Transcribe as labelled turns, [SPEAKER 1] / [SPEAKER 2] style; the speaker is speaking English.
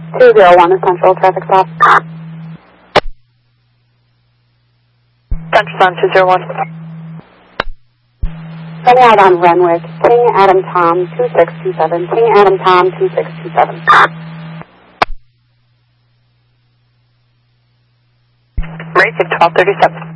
[SPEAKER 1] 201 Essential traffic stop.
[SPEAKER 2] Central on 201.
[SPEAKER 1] Heading out on Renwick, King Adam Tom 2627, King Adam Tom 2627.
[SPEAKER 2] Rate 1237.